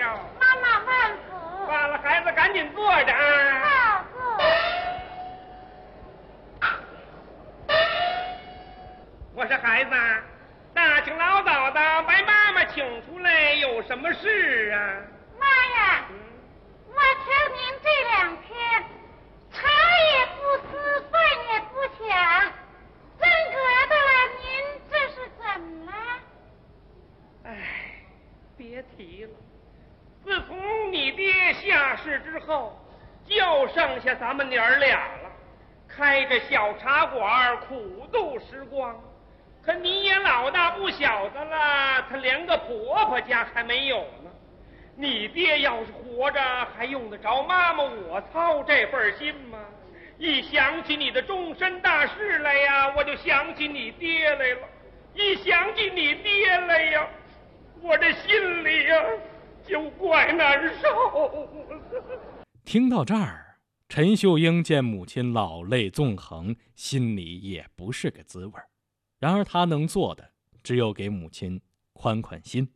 哟。 妈妈万福。 罢了，孩子赶紧坐着啊。 好，坐。 我说孩子，大清老早的把妈妈请出来，有什么事啊？ 妈呀，我听您这2天茶也不思，饭也不想，真格的了，您这是怎么了？ 哎，别提了，自从你爹下世之后，就剩下咱们娘儿俩了，开着小茶馆苦度时光。可你也老大不小的了，他连个婆婆家还没有呢。你爹要是活着，还用得着妈妈我操这份心吗？一想起你的终身大事来呀，我就想起你爹来了；一想起你爹来呀，我这心里呀就怪难受。 听到这儿，陈秀英见母亲老泪纵横，心里也不是个滋味。然而他能做的只有给母亲宽宽心。